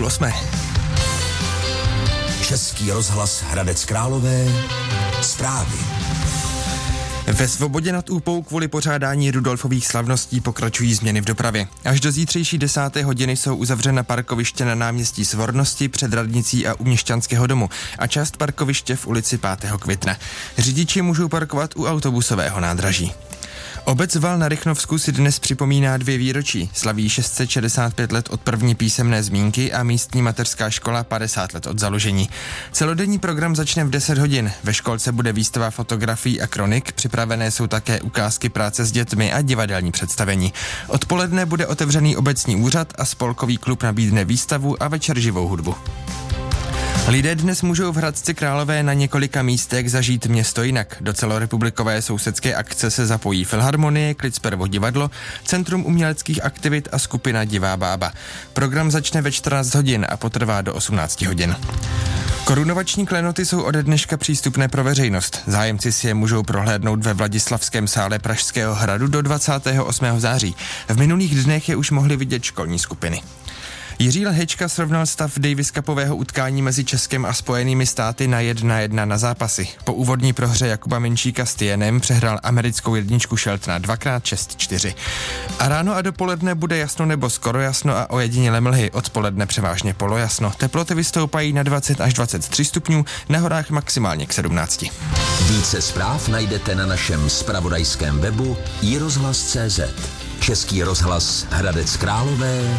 7:30. Český rozhlas Hradec Králové. Zprávy. Ve Svobodě nad Úpou kvůli pořádání Rudolfových slavností pokračují změny v dopravě. Až do zítřejší 10. hodiny jsou uzavřena parkoviště na náměstí Svornosti před radnicí a u Měšťanského domu a část parkoviště v ulici 5. května. Řidiči můžou parkovat u autobusového nádraží. Obec Val na Rychnovsku si dnes připomíná 2 výročí. Slaví 665 let od první písemné zmínky a místní mateřská škola 50 let od založení. Celodenní program začne v 10 hodin. Ve školce bude výstava fotografií a kronik, připravené jsou také ukázky práce s dětmi a divadelní představení. Odpoledne bude otevřený obecní úřad a spolkový klub nabídne výstavu a večer živou hudbu. Lidé dnes můžou v Hradci Králové na několika místech zažít město jinak. Do celorepublikové sousedské akce se zapojí Filharmonie, Klitsperovo divadlo, Centrum uměleckých aktivit a skupina Divá bába. Program začne ve 14 hodin a potrvá do 18 hodin. Korunovační klenoty jsou ode dneška přístupné pro veřejnost. Zájemci si je můžou prohlédnout ve Vladislavském sále Pražského hradu do 28. září. V minulých dnech je už mohli vidět školní skupiny. Jiří Lhečka srovnal stav Davis Cupového utkání mezi Českem a Spojenými státy na 1:1 na zápasy. Po úvodní prohře Jakuba Menšíka s Tienem přehrál americkou jedničku Sheltona 2x6-4. A ráno a dopoledne bude jasno nebo skoro jasno a ojedinělé mlhy, odpoledne převážně polojasno. Teploty vystoupají na 20 až 23 stupňů, na horách maximálně k 17. Více zpráv najdete na našem zpravodajském webu iRozhlas.cz. Český rozhlas Hradec Králové.